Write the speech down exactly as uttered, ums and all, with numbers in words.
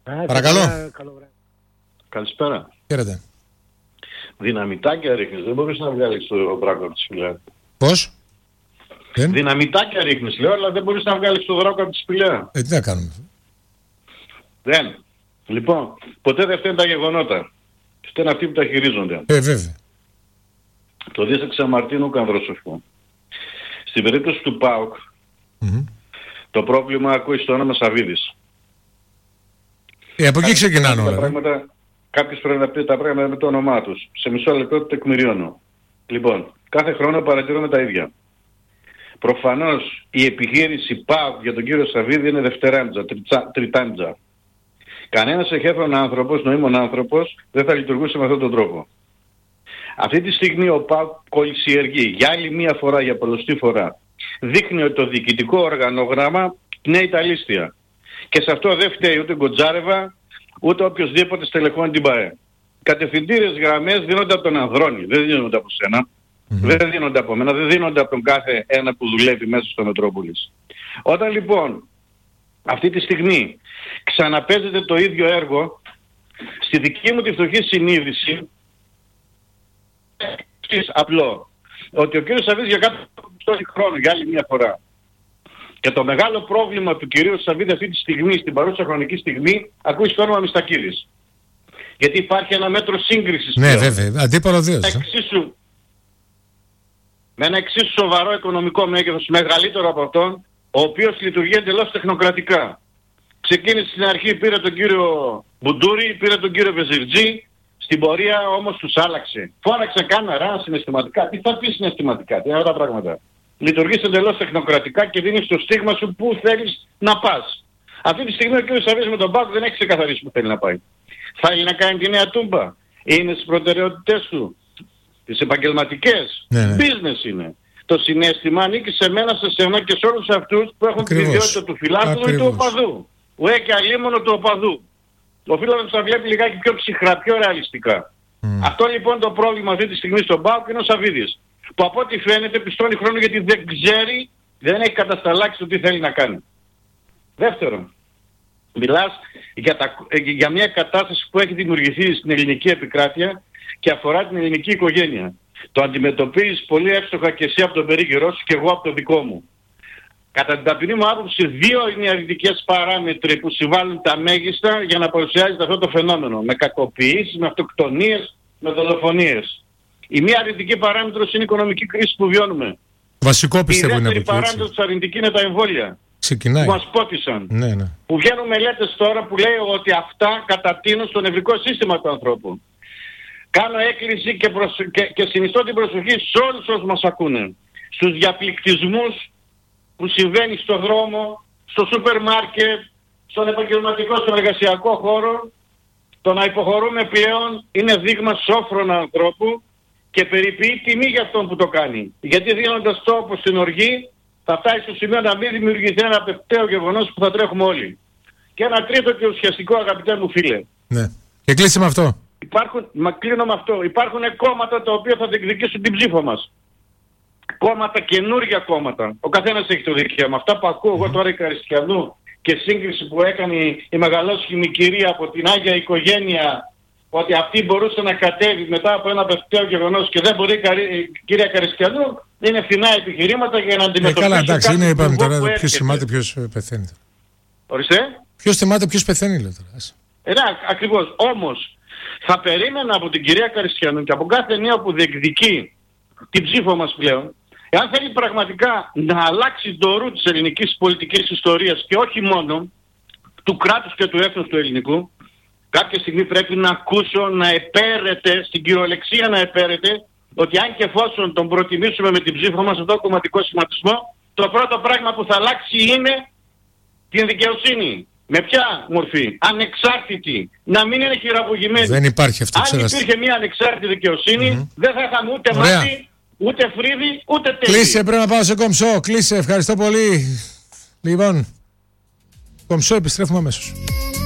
Α, Παρακαλώ. Καλησπέρα. Χαίρετε. Δυναμητάκια ρίχνεις, δεν μπορείς να βγάλεις το δράκο από τη σπηλιά. Πώς? Δεν? Δυναμητάκια ρίχνεις, λέω, αλλά δεν μπορείς να βγάλεις το δράκο από τη σπηλιά. Ε, τι να κάνουμε. Δεν. Λοιπόν, ποτέ δεν φταίνουν τα γεγονότα. Φταίνουν αυτοί που τα χειρίζονται. Ε, βέβαια. Το δίσταξα Μαρτίνου Κανδρόσοφου. Στην περίπτωση του ΠΑΟΚ, Mm-hmm. το πρόβλημα ακούει στο όνομα Σαββίδης. Ε, από εκεί ξεκινάνε τα όλα. Πράγματα, κάποιος πρέπει να πει τα πράγματα με το όνομά τους. Σε μισό λεπτό το τεκμηριώνω. Λοιπόν, κάθε χρόνο παρατηρούμε τα ίδια. Προφανώς η επιχείρηση ΠΑΟΚ για τον κύριο Σαββίδη είναι δευτεράντζα, τριτάντζα. Κανένας εχέφρον άνθρωπος, νοήμων άνθρωπος, δεν θα λειτουργούσε με αυτόν τον τρόπο. Αυτή τη στιγμή ο ΠΑΟΚ κολυσιεργεί για άλλη μία φορά, για πολλωστή φορά. Δείχνει ότι το διοικητικό οργανόγραμμα πνέει τα λίστια. Και σε αυτό δεν φταίει ούτε Γκοτζάρεβα, ούτε οποιοσδήποτε στελεχώνει την ΠΑΕ. Κατευθυντήριες γραμμές δίνονται από τον Ανδρώνη, δεν δίνονται από σένα. Mm-hmm. Δεν δίνονται από μένα, δεν δίνονται από τον κάθε ένα που δουλεύει μέσα στο Μετρόπολης. Όταν λοιπόν αυτή τη στιγμή ξαναπέζεται το ίδιο έργο, στη δική μου τη φτωχή συνείδηση, απλό, ότι ο κύριος Σαββίδης για κάποιο χρόνο, για άλλη μια φορά, και το μεγάλο πρόβλημα του κυρίου Σαββίδη αυτή τη στιγμή, στην παρούσα χρονική στιγμή, ακούει στο όνομα Μιστακίδης. Γιατί υπάρχει ένα μέτρο σύγκρισης. Ναι, βέβαια, αντίπαλο δύο. Εξίσου, με ένα εξίσου σοβαρό οικονομικό μέγεθος, μεγαλύτερο από αυτόν, ο οποίος λειτουργεί εντελώς τεχνοκρατικά. Ξεκίνησε στην αρχή, πήρε τον κύριο Μπουντούρη, πήρε τον κύριο Βεζιρτζή, στην πορεία όμως τους άλλαξε. Φώναξε κάμερα συναισθηματικά. Τι θα πει συναισθηματικά, τι είναι αυτά τα πράγματα. Λειτουργείς εντελώς τεχνοκρατικά και δίνεις το στίγμα σου που θέλεις να πας. Αυτή τη στιγμή ο κύριος Σαββίδης με τον ΠΑΟΚ δεν έχει ξεκαθαρίσει που θέλει να πάει. Θέλει να κάνει τη νέα τούμπα. Είναι στις προτεραιότητες του. Τις επαγγελματικές. Ναι, ναι. Business είναι. Το συναίσθημα ανήκει σε μένα, σε σένα και σε όλους αυτούς που έχουν Ακριβώς. την ιδιότητα του φιλάθλου ή του οπαδού. Ουέ και αλίμονο του οπαδού. Ο φίλος θα βλέπει λιγάκι πιο ψυχρά, πιο ρεαλιστικά. Mm. Αυτό λοιπόν το πρόβλημα αυτή τη στιγμή στον ΠΑΟΚ είναι ο Σαββίδης. Που από ό,τι φαίνεται πιστώνει χρόνο γιατί δεν ξέρει, δεν έχει κατασταλάξει το τι θέλει να κάνει. Δεύτερον, μιλάς για, τα, για μια κατάσταση που έχει δημιουργηθεί στην ελληνική επικράτεια και αφορά την ελληνική οικογένεια. Το αντιμετωπίζεις πολύ εύστοχα και εσύ από τον περίγυρό σου και εγώ από το δικό μου. Κατά την ταπεινή μου άποψη, δύο είναι οι αρνητικές παράμετροι που συμβάλλουν τα μέγιστα για να παρουσιάζεται αυτό το φαινόμενο. Με κακοποιήσεις, με αυτοκτονίες, με δολοφονίες. Η μία αρνητική παράμετρος είναι η οικονομική κρίση που βιώνουμε. Βασικό πιστεύω είναι από η δεύτερη παράμετρος αρνητική είναι τα εμβόλια. Ξεκινάει. Που μας πότισαν. Ναι, ναι. Που βγαίνουν μελέτες τώρα που λέει ότι αυτά κατατείνουν στο νευρικό σύστημα του ανθρώπου. Κάνω έκκληση και, προσ... και, και συνιστώ την προσοχή σε όλους όσους μας ακούνε. Στους διαπληκτισμούς που συμβαίνει στον δρόμο, στο σούπερ μάρκετ, στον επαγγελματικό, στον εργασιακό χώρο. Το να υποχωρούμε πλέον είναι δείγμα σόφρον ανθρώπου και περιποιεί τιμή για αυτόν που το κάνει. Γιατί δίνοντας τόπο στην οργή θα φτάσει στο σημείο να μην δημιουργηθεί ένα πεπταίο γεγονός που θα τρέχουμε όλοι. Και ένα τρίτο και ουσιαστικό, αγαπητέ μου φίλε. Ναι. Και κλείσει με αυτό. Υπάρχουν, μα κλείνω με αυτό. Υπάρχουν κόμματα τα οποία θα διεκδικήσουν την ψήφο μας. Κόμματα, καινούργια κόμματα. Ο καθένας έχει το δικαίωμα. Αυτά που ακούω εγώ τώρα η Καριστιανού και σύγκριση που έκανε η μεγαλόσχημη κυρία από την Άγια Οικογένεια, ότι αυτή μπορούσε να κατέβει μετά από ένα πευταίο γεγονός και δεν μπορεί η κυρία Καριστιανού, είναι φθηνά επιχειρήματα για να αντιμετωπίσει. Ε, καλά, εντάξει, είναι, είπαμε τώρα, ποιος θυμάται ποιος πεθαίνει. Ορίστε. Ποιος θυμάται ποιος πεθαίνει, λέω τώρα. Ε, ναι, ακριβώς. Όμως, θα περίμενα από την κυρία Καριστιανού και από κάθε νέο που διεκδικεί την ψήφο μας πλέον, εάν θέλει πραγματικά να αλλάξει το ρου της ελληνικής πολιτικής ιστορίας και όχι μόνο του κράτους και του έθνους του ελληνικού, κάποια στιγμή πρέπει να ακούσω να επέρεται, στην κυριολεξία να επέρεται, ότι αν και εφόσον τον προτιμήσουμε με την ψήφο μας αυτό το κομματικό σχηματισμό, το πρώτο πράγμα που θα αλλάξει είναι την δικαιοσύνη. Με ποια μορφή? Ανεξάρτητη. Να μην είναι χειραγωγημένη. Δεν υπάρχει αυτό. Αν ξέραστε. υπήρχε μια ανεξάρτητη δικαιοσύνη, mm-hmm. δεν θα είχαμε ούτε Ωραία. μάτι, ούτε φρύδι, ούτε τέλη. Κλείσε, πρέπει να πάω σε κομψό. Κλείσε, ευχαριστώ πολύ. Λοιπόν, κομψό, επιστρέφουμε αμέσως.